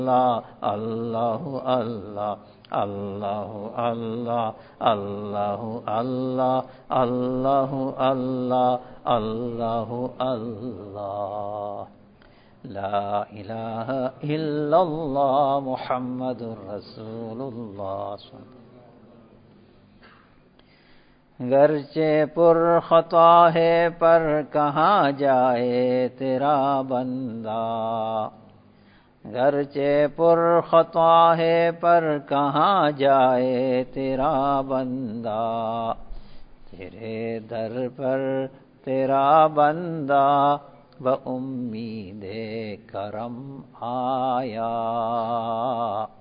अल्लाह अल्लाह अल्लाह अल्लाह अल्लाह अल्लाह अल्लाह अल्लाह अल्लाह ला इलाहा इल्लल्लाह मुहम्मदुर रसूलुल्लाह। गरचे पुरखता है पर कहाँ जाए तेरा बंदा, गरचे पुरखता है पर कहाँ जाए तेरा बंदा, तेरे दर पर तेरा बंदा ब उम्मीदे करम आया।